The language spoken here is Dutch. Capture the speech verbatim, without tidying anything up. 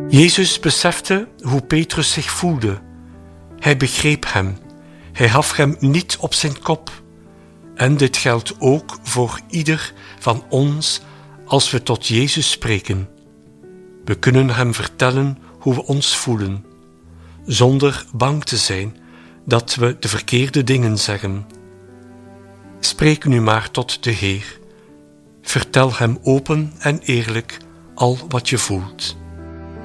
Jezus besefte hoe Petrus zich voelde. Hij begreep hem. Hij gaf hem niet op zijn kop. En dit geldt ook voor ieder van ons als we tot Jezus spreken. We kunnen hem vertellen hoe we ons voelen, zonder bang te zijn dat we de verkeerde dingen zeggen. Spreek nu maar tot de Heer. Vertel hem open en eerlijk al wat je voelt.